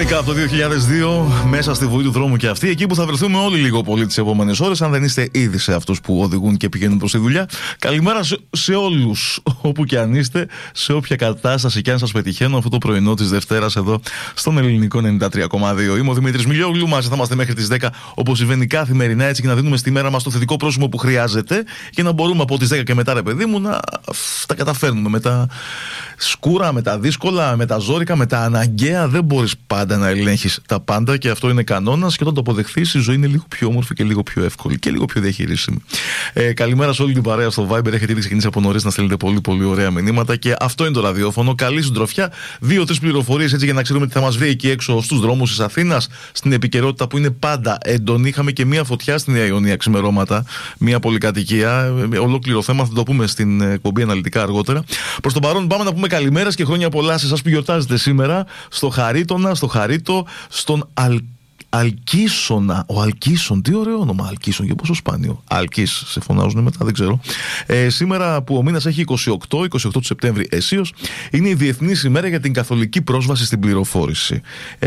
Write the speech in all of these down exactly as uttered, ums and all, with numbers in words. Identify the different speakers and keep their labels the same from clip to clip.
Speaker 1: Γενικά από το δύο χιλιάδες δύο, μέσα στη βουή του δρόμου και αυτή, εκεί που θα βρεθούμε όλοι λίγο πολύ τις επόμενες ώρες, αν δεν είστε ήδη σε αυτούς που οδηγούν και πηγαίνουν προς τη δουλειά. Καλημέρα σε, σε όλους, όπου και αν είστε, σε όποια κατάσταση και αν σας πετυχαίνω αυτό το πρωινό της Δευτέρας εδώ στον Ελληνικό ενενήντα τρία κόμμα δύο. Είμαι ο Δημήτρης Μιλιόγλου, μαζί θα είμαστε μέχρι τις δέκα, όπως συμβαίνει καθημερινά, έτσι και να δίνουμε στη μέρα μας το θετικό πρόσημο που χρειάζεται και να μπορούμε από τις δέκα και μετά, ρε παιδί μου, να τα καταφέρνουμε με τα σκούρα, με τα δύσκολα, με τα ζόρικα, με τα αναγκαία. Δεν μπορείς πάντα να ελέγχεις τα πάντα και αυτό είναι κανόνας. Και όταν το αποδεχθείς, η ζωή είναι λίγο πιο όμορφη και λίγο πιο εύκολη και λίγο πιο διαχειρίσιμη. Ε, καλημέρα σε όλη την παρέα στο Viber. Έχετε ήδη ξεκινήσει από νωρίς να στέλνετε πολύ πολύ ωραία μηνύματα και αυτό είναι το ραδιόφωνο. Καλή συντροφιά. Δύο-τρεις πληροφορίες έτσι για να ξέρουμε τι θα μας βρει εκεί έξω στους δρόμους της Αθήνας. Στην επικαιρότητα που είναι πάντα έντονη. Είχαμε και μία φωτιά στη Νέα Ιωνία ξημερώματα. Μία πολυκατοικία. Ολόκληρο θέμα θα το πούμε στην εκπομπή αναλυτικά αργότερα. Προς το παρόν, πάμε να πούμε καλημέρας και χρόνια πολλά σε εσάς που γιορτάζετε σήμερα. Στο Χαρίτονα, στο Χαρίτο, στον Αλ... Αλκίσονα. Ο Αλκίσον, τι ωραίο όνομα, Αλκίσον, και πόσο σπάνιο. Αλκής, σε φωνάζουν μετά, δεν ξέρω. Ε, σήμερα που ο μήνας έχει είκοσι οκτώ, είκοσι οκτώ του Σεπτέμβρη αισίως, είναι η Διεθνής ημέρα για την καθολική πρόσβαση στην πληροφόρηση.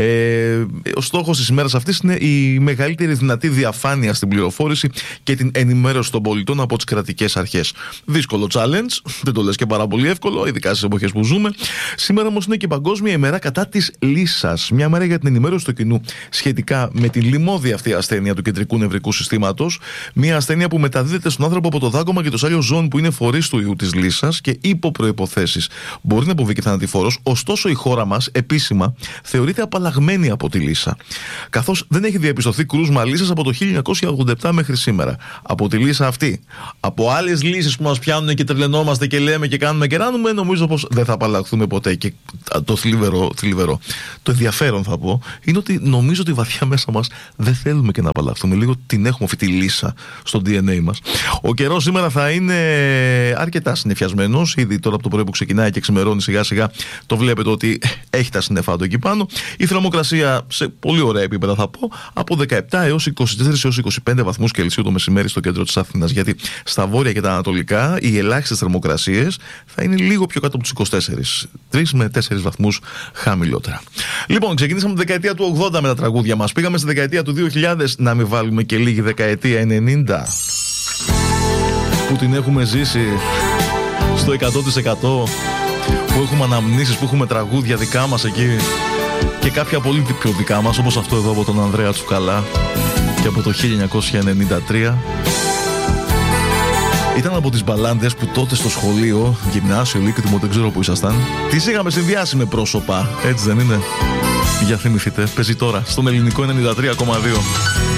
Speaker 1: Ε, ο στόχος της ημέρας αυτής είναι η μεγαλύτερη δυνατή διαφάνεια στην πληροφόρηση και την ενημέρωση των πολιτών από τις κρατικές αρχές. Δύσκολο challenge, δεν το λες και πάρα πολύ εύκολο, ειδικά στις εποχές που ζούμε. Σήμερα όμως είναι και η Παγκόσμια ημέρα κατά της λύσας. Μια μέρα για την ενημέρωση του κοινού σχετικά με την λοιμώδη αυτή ασθένεια του κεντρικού νευρικού συστήματος. Μια ασθένεια που μεταδίδεται στον άνθρωπο από το δάγκωμα και το σάλιο ζώων που είναι φορείς του ιού της λύσας και υπό προϋποθέσεις μπορεί να αποβεί και θανατηφόρος. Ωστόσο, η χώρα μας επίσημα θεωρείται απαλλαγμένη από τη λύσα, καθώς δεν έχει διαπιστωθεί κρούσμα λύσας από το χίλια εννιακόσια ογδόντα επτά μέχρι σήμερα. Από τη λύσα αυτή. Από άλλες λύσεις που μας πιάνουν και τρελαινόμαστε και λέμε και κάνουμε και ράνουμε, νομίζω πως δεν θα απαλλαχθούμε ποτέ. Και το θλιβερό, θλιβερό, το ενδιαφέρον θα πω, είναι ότι νομίζω ότι βαθιά μέσα μας δεν θέλουμε και να απαλλαχθούμε. Λίγο την έχουμε αυτή τη λύσα στο ντι εν έι μας. Ο καιρός σήμερα θα είναι αρκετά συννεφιασμένος. Ήδη τώρα από το πρωί που ξεκινάει και ξημερώνει σιγά σιγά, το βλέπετε ότι έχει τα συννεφά του εκεί πάνω. Η θερμοκρασία σε πολύ ωραία επίπεδα θα πω, από δεκαεπτά έως είκοσι τέσσερα έως είκοσι πέντε βαθμούς Κελσίου το μεσημέρι στο κέντρο της Αθήνας. Γιατί στα βόρεια και τα ανατολικά οι ελάχιστες θερμοκρασίες θα είναι λίγο πιο κάτω από τους είκοσι τέσσερις. τρεις με τέσσερις βαθμούς χαμηλότερα. Λοιπόν, ξεκινήσαμε τη δεκαετία του ογδόντα με τα τραγούδια μας. Πήγαμε στη δεκαετία του δύο χιλιάδες, να μην βάλουμε και λίγη δεκαετία ενενήντα που την έχουμε ζήσει στο εκατό τοις εκατό, που έχουμε αναμνήσεις, που έχουμε τραγούδια δικά μας εκεί και κάποια πολύ πιο δικά μας, όπως αυτό εδώ από τον Ανδρέα Τσουκαλά και από το χίλια εννιακόσια ενενήντα τρία. Ήταν από τις μπαλάντες που τότε στο σχολείο, γυμνάσιο, λύκειο, δεν ξέρω που ήσασταν, τις είχαμε συνδυάσει με πρόσωπα, έτσι δεν είναι? Για θυμηθείτε, παίζει τώρα στον Ελληνικό ενενήντα τρία κόμμα δύο.